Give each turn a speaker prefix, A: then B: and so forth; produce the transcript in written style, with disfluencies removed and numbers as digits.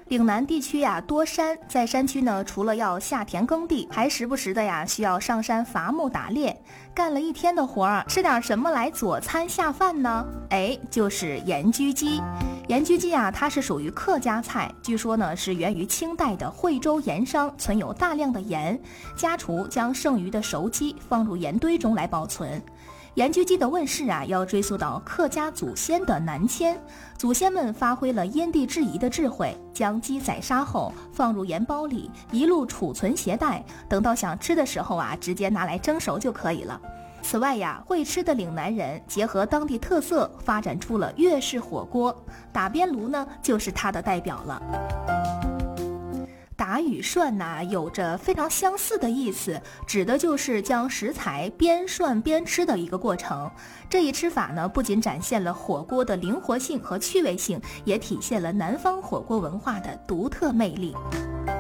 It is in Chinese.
A: 岭南地区呀多山，在山区呢，除了要下田耕地，还时不时的呀需要上山伐木打猎，干了一天的活儿，吃点什么来佐餐下饭呢？就是盐焗鸡。盐焗鸡啊，它是属于客家菜，据说呢是源于清代的惠州盐商存有大量的盐，家厨将剩余的熟鸡放入盐堆中来保存。盐焗鸡的问世啊，要追溯到客家祖先的南迁，祖先们发挥了因地制宜的智慧，将鸡宰杀后放入盐包里，一路储存携带，等到想吃的时候啊，直接拿来蒸熟就可以了。此外呀，会吃的岭南人结合当地特色，发展出了粤式火锅，打边炉呢就是它的代表了。打与涮呐，有着非常相似的意思，指的就是将食材边涮边吃的一个过程。这一吃法呢，不仅展现了火锅的灵活性和趣味性，也体现了南方火锅文化的独特魅力。